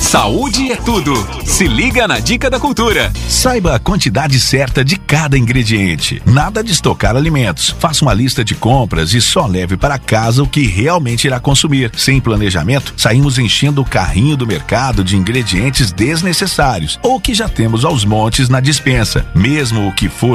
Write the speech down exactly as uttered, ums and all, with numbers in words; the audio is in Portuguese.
Saúde é tudo. Se liga na Dica da Cultura. Saiba a quantidade certa de cada ingrediente. Nada de estocar alimentos. Faça uma lista de compras e só leve para casa o que realmente irá consumir. Sem planejamento, saímos enchendo o carrinho do mercado de ingredientes desnecessários ou que já temos aos montes na despensa. Mesmo o que for